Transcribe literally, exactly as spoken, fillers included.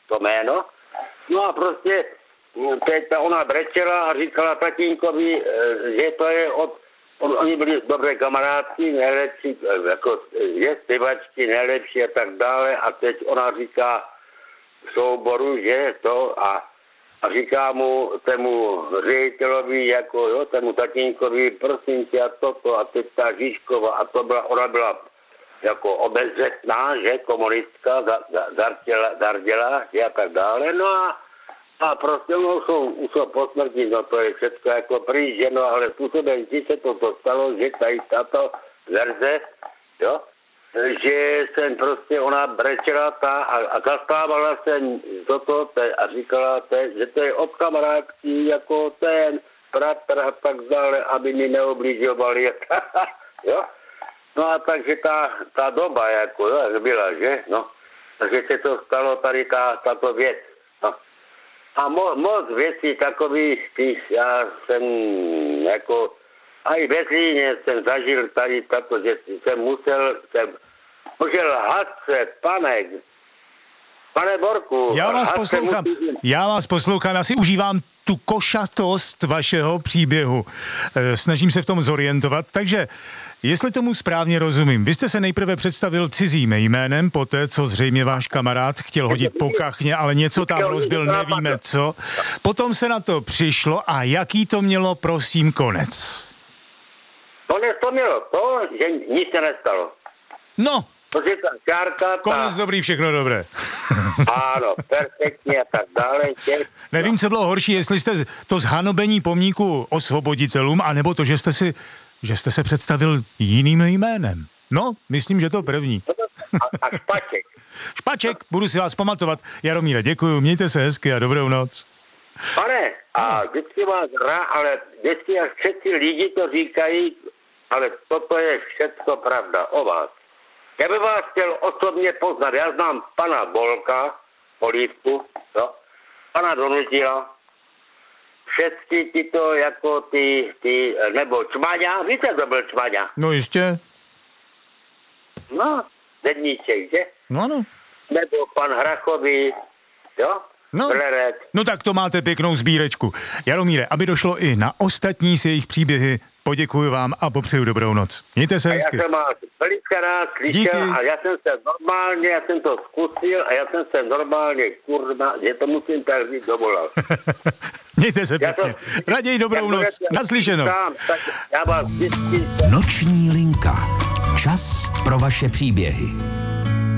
to jméno. No a prostě teď ona brečela a říkala tatínkovi, že to je od, on, oni byli dobré kamarádky, nejlepší, jako je zpěvačky, nejlepší a tak dále a teď ona říká v souboru, že to a, a říká mu tému ředitelovi, jako jo, tému tatínkovi, prosím tě a toto a teď ta Žižkova a to byla, ona byla jako obezřetná, že komunistka, zarděla, zarděla, že a tak dále, no a A prostě no, jsou, už jsou po smrti, no to je všechno jako prý, že no, ale způsobem si se toto stalo, že tady tato verze, jo, že jsem prostě, ona brečela ta a, a zastávala jsem toto te, a říkala, te, že to je od kamarádky, jako ten bratr a tak dále, aby mi neobližovali, jo. No a takže ta, ta doba, jako, jo, byla, že, no, takže se to stalo tady ta, tato věc, no. A mo, moc věcí takových, těch já jsem jako, a i ve Zlíně jsem zažil tady tato, že jsem musel, jsem musel hadce, panek, pane Borku. Já vás poslouchám, musí... já vás poslouchám, já si užívám tu košatost vašeho příběhu. Snažím se v tom zorientovat, takže jestli tomu správně rozumím, vy jste se nejprve představil cizím jménem, poté co zřejmě váš kamarád chtěl hodit po kachně, ale něco tam rozbil, nevíme co. Potom se na to přišlo a jaký to mělo, prosím, konec? Konec to mělo to, že nic se nestalo. No. Protože ta čárka... Konec ta... dobrý, všechno dobré. Ano, perfektně a tak dále. Těch... Nevím, co bylo horší, jestli jste to zhanobení pomníku osvoboditelům, anebo to, že jste si, že jste se představil jiným jménem. No, myslím, že to první. A, a Špaček. Špaček, budu si vás pamatovat. Jaromíre, děkuju, mějte se hezky a dobrou noc. Pane, a vždycky vás rá, ale vždycky jak všetci lidi to říkají, ale toto je všechno pravda o vás. Já bych vás chtěl osobně poznat. Já znám pana Bolka, Polívku, jo, pana Donutila, všechny tyto jako ty, ty, nebo Čmaňa, víte, kdo byl Čmaňa? No jistě. No, Dedníček, že? No, no. Nebo pan Hrachový, jo? No. no tak to máte pěknou sbírečku. Jaromíre, aby došlo i na ostatní z jejich příběhy, poděkuji vám a popřeju dobrou noc. Mějte se hezky. A já jsem vás velice rád slyšel. Díky. A já jsem se normálně, já jsem to zkusil a já jsem se normálně, kurva, že to musím tak říct, dovolal. Mějte se pěkně. To, raději dobrou noc. Naslyšenou. Sám, tak já vás vždycky... Noční linka. Čas pro vaše příběhy.